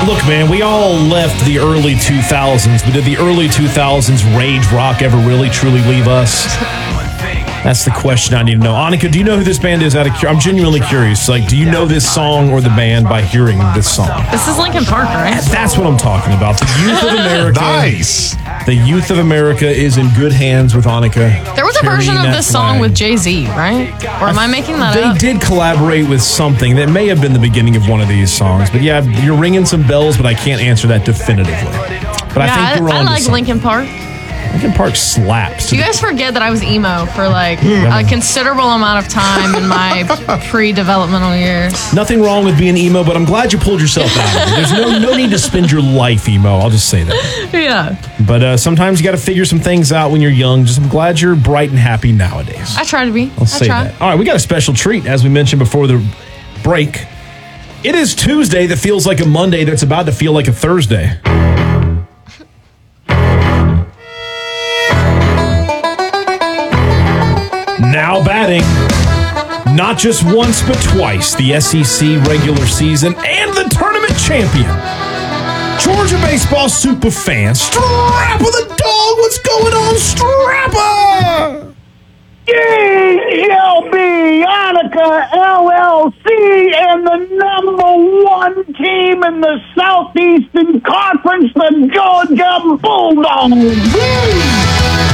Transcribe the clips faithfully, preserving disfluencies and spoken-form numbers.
Look, man, we all left the early two thousands, but did the early two thousands rage rock ever really, truly leave us? That's the question I need to know. Annika, do you know who this band is? Out of cu- I'm genuinely curious. Like, do you know this song or the band by hearing this song? This is Linkin Park, right? That's what I'm talking about. The youth of America. Nice. The youth of America is in good hands with Annika. There was a version of this song flag. with Jay-Z, right? Or am I making that They up? did collaborate with something that may have been the beginning of one of these songs. But yeah, you're ringing some bells, but I can't answer that definitively. But yeah, I think you're I, on I like Linkin Park. Linkin Park slaps. Do you guys forget that I was emo for like a considerable amount of time in my pre-developmental years? Nothing wrong with being emo, but I'm glad you pulled yourself out of it. There's no no need to spend your life emo. I'll just say that. Yeah. But uh, sometimes you got to figure some things out when you're young. Just I'm glad you're bright and happy nowadays. I try to be. I'll say I try. that. All right, we got a special treat, as we mentioned before the break. It is Tuesday that feels like a Monday that's about to feel like a Thursday. Now batting, not just once but twice, the S E C regular season and the tournament champion. Georgia baseball super fan, Strapper the dog. What's going on, Strapper? G L B, Annika, L L C, and the number one team in the Southeastern Conference, the Georgia Bulldogs.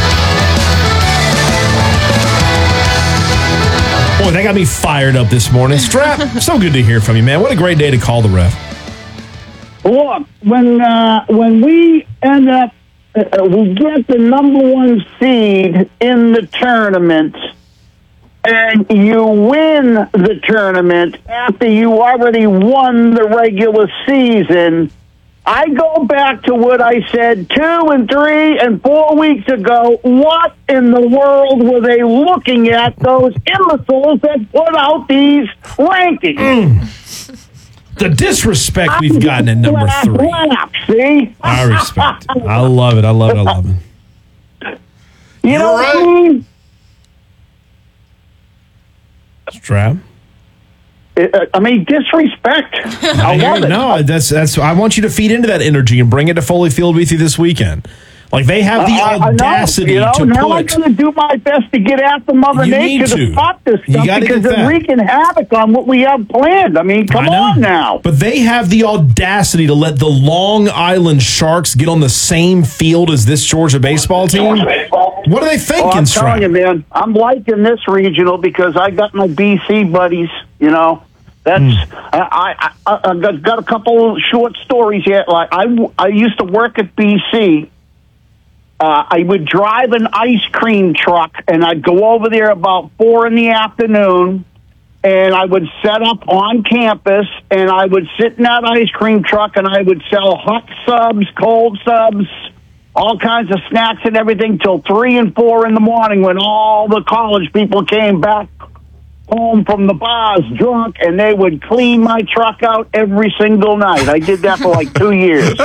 Boy, that got me fired up this morning. Strap, so good to hear from you, man. What a great day to call the ref. Look, when uh, when we end up, uh, we get the number one seed in the tournament, and you win the tournament after you already won the regular season, I go back to what I said two and three and four weeks ago. What in the world were they looking at, those imbeciles that put out these rankings? Mm. The disrespect we've gotten at number three. Laugh, see? I respect it. I love it. I love it. I love it. You know right. what I mean? Strap. I mean, disrespect. I love it. No, that's that's. I want you to feed into that energy and bring it to Foley Field with you this weekend. Like they have the Uh, audacity I know, you know, to now I'm put. going to do my best to get after Mother You Nature need to. to stop this You stuff gotta because get they're that. wreaking havoc on what we have planned. I mean, come I know. on now. But they have the audacity to let the Long Island Sharks get on the same field as this Georgia baseball team. What are they thinking, Oh, I'm Strap? telling you, man, I'm liking this regional because I got my B C buddies, you know. That's Mm. I, I, I, I got, got a couple short stories here. Like I, I used to work at B C. Uh, I would drive an ice cream truck, and I'd go over there about four in the afternoon, and I would set up on campus, and I would sit in that ice cream truck, and I would sell hot subs, cold subs, all kinds of snacks and everything till three and four in the morning when all the college people came back home from the bars drunk, and they would clean my truck out every single night. I did that for like two years.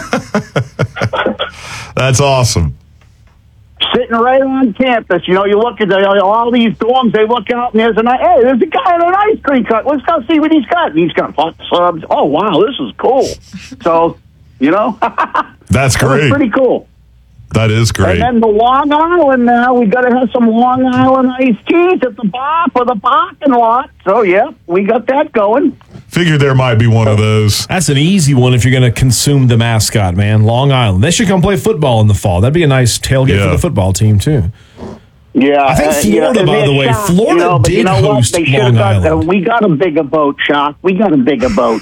That's awesome. Sitting right on campus, you know, you look at the, all these dorms, they look out, and there's an, hey, there's a guy in an ice cream truck. Let's go see what he's got. And he's got hot subs. Oh, wow, this is cool. So, you know, That's it was great. pretty cool. That is great. And then the Long Island now, we got to have some Long Island iced teas at the bar for the parking lot. So, yeah, we got that going. Figured there might be one of those. That's an easy one if you're going to consume the mascot, man. Long Island. They should come play football in the fall. That'd be a nice tailgate Yeah. for the football team, too. Yeah, I think uh, you know, Florida, and by they're the way, shocked, Florida you know, but did you know what? host They should Long have got, uh, Island. we got a bigger boat, Shock. We got a bigger boat.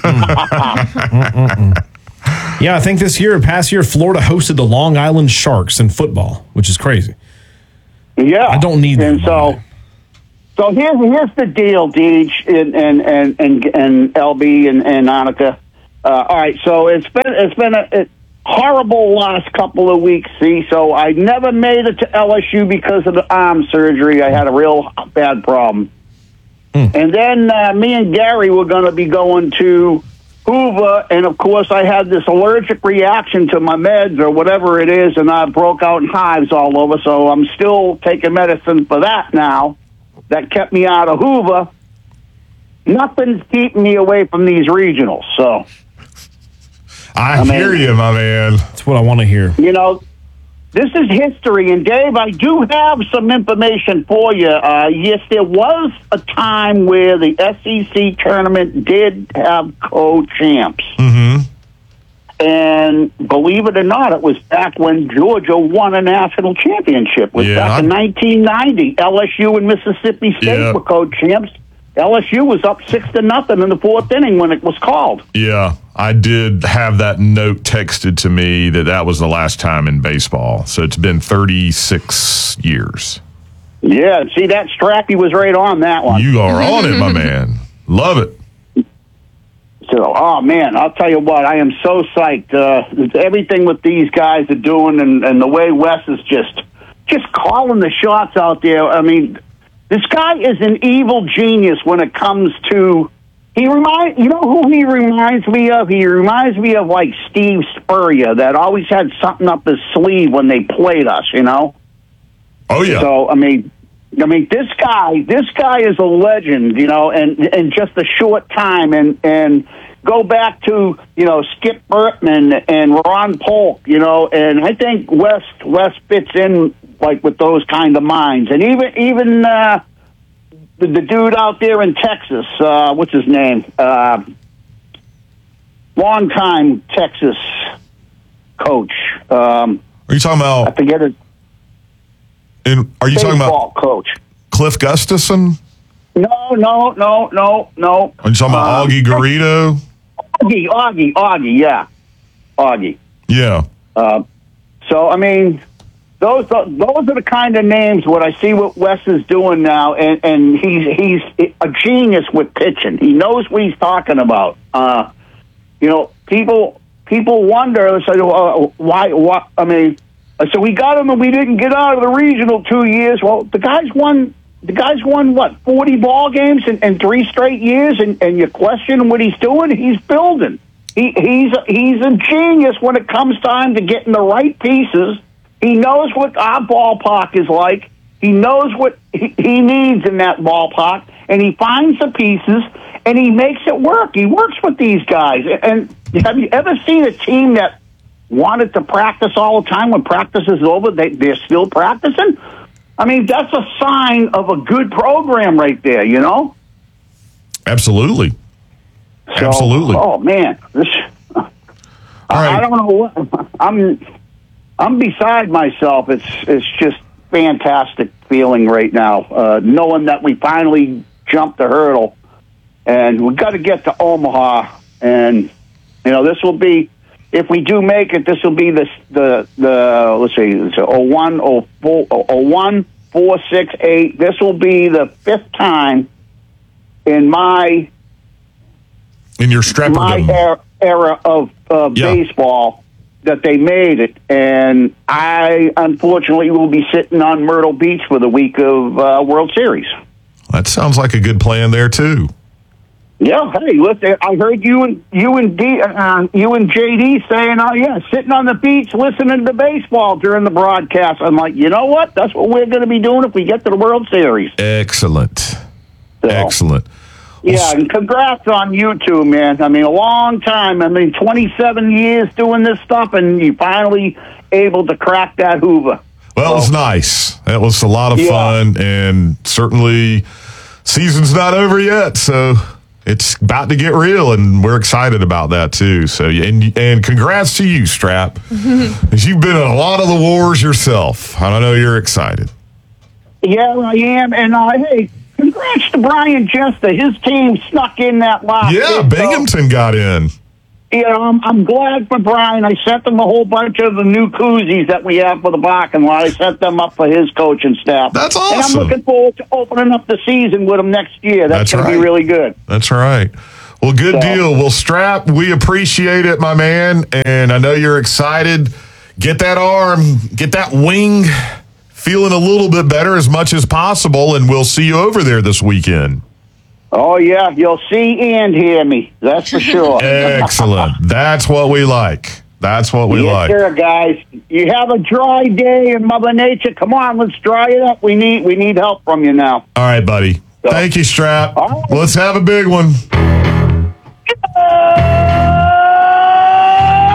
Yeah, I think this year, past year, Florida hosted the Long Island Sharks in football, which is crazy. Yeah, I don't need that. And so, so here's here's the deal, Deej and and and and, and L B and, and Annika. Uh, all right, so it's been it's been a, a horrible last couple of weeks. See, so I never made it to L S U because of the arm surgery. I had a real bad problem, Mm. and then uh, me and Gary were going to be going to Hoover, and of course I had this allergic reaction to my meds or whatever it is, and I broke out in hives all over, so I'm still taking medicine for that now. That kept me out of Hoover. Nothing's keeping me away from these regionals, so. I, I hear mean- you, my man. That's what I want to hear. You know, this is history. And, Dave, I do have some information for you. Uh, yes, there was a time where the S E C tournament did have co-champs. Mm-hmm. And believe it or not, it was back when Georgia won a national championship. It was Yeah, back in I- nineteen ninety. L S U and Mississippi State Yeah. were co-champs. L S U was up six to nothing in the fourth inning when it was called. Yeah, I did have that note texted to me that that was the last time in baseball. So it's been thirty-six years. Yeah, see, that Strappy was right on that one. You are on it, my man. Love it. So, oh, man, I'll tell you what, I am so psyched. Uh, everything with these guys are doing and, and the way Wes is just just calling the shots out there. I mean, this guy is an evil genius when it comes to... He remind, you know who he reminds me of? He reminds me of, like, Steve Spurrier, that always had something up his sleeve when they played us, you know? Oh, yeah. So, I mean... I mean, this guy, this guy is a legend, you know, and in just a short time, and and go back to, you know, Skip Bertman and Ron Polk, you know, and I think West West fits in like with those kind of minds, and even even uh, the, the dude out there in Texas, uh, what's his name, uh, longtime Texas coach. Um, Are you talking I about? forget it. In, are you talking Baseball about coach. Cliff Gustafson? No, no, no, no, no. Are you talking about Um, Augie Garrido? Augie, Augie, Augie, yeah, Augie. Yeah. Uh, so I mean, those those are the kind of names. What I see what Wes is doing now, and, and he's he's a genius with pitching. He knows what he's talking about. Uh, you know, people people wonder, say, uh, why? What? I mean, so we got him, and we didn't get out of the regional two years. Well, the guy's won. The guy's won, what, forty ball games in, in three straight years, and, and you question what he's doing? He's building. He, he's, a, he's a genius when it comes time to getting the right pieces. He knows what our ballpark is like. He knows what he, he needs in that ballpark, and he finds the pieces, and he makes it work. He works with these guys. And have you ever seen a team that wanted to practice all the time when practice is over, they, they're still practicing? I mean, that's a sign of a good program right there, you know? Absolutely. So, Absolutely. Oh, man. This, All I, right. I don't know what. I'm, I'm beside myself. It's, it's just fantastic feeling right now, uh, knowing that we finally jumped the hurdle. And we've got to get to Omaha. And, you know, this will be, if we do make it, this will be the, the, the let's see, it's oh one, oh four, oh one, four, six, eight. This will be the fifth time in my In your my Strapperdom. era, era of uh, Yeah. baseball that they made it. And I, unfortunately, will be sitting on Myrtle Beach for the week of uh, World Series. That sounds like a good plan there, too. Yeah, hey, listen, I heard you and you and D, uh, you and J D saying, "Oh yeah, sitting on the beach listening to baseball during the broadcast." I'm like, you know what? That's what we're going to be doing if we get to the World Series. Excellent. So, Excellent. Yeah, and congrats on you two, man. I mean, a long time. I mean, twenty-seven years doing this stuff, and you finally able to crack that Hoover. Well, it was nice. That was a lot of Yeah. fun, and certainly season's not over yet, so it's about to get real, and we're excited about that too. So, and and congrats to you, Strap, because you've been in a lot of the wars yourself. I know you're excited. Yeah, I am. And uh, hey, congrats to Brian Jester. His team snuck in that last. Yeah, bit, so- Binghamton got in. You know, I'm, I'm glad for Brian. I sent him a whole bunch of the new koozies that we have for the parking lot. I sent them up for his coaching staff. That's And I'm awesome. looking forward to opening up the season with him next year. That's, That's going to be right. really good. That's right. Well, good So- deal. Well, Strap, we appreciate it, my man, and I know you're excited. Get that arm, get that wing feeling a little bit better as much as possible, and we'll see you over there this weekend. Oh, yeah, you'll see and hear me. That's for sure. Excellent. That's what we like. That's what we yes, like. sir, guys. You have a dry day in Mother Nature. Come on, let's dry it up. We need we need help from you now. All right, buddy. Thank you, Strap. All right. Let's have a big one.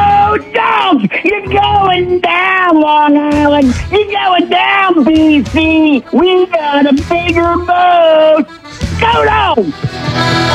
going down, Long Island. You're going down, B C. We got a bigger boat. Go down.